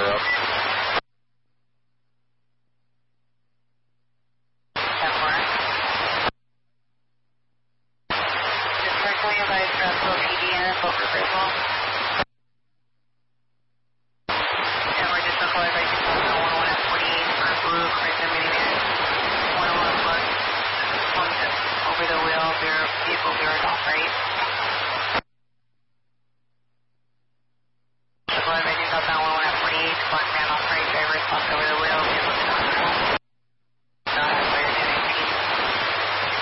0. Over the wheel, vehicle veered off right. Southbound 118, front ran off right, driver is off over the wheel,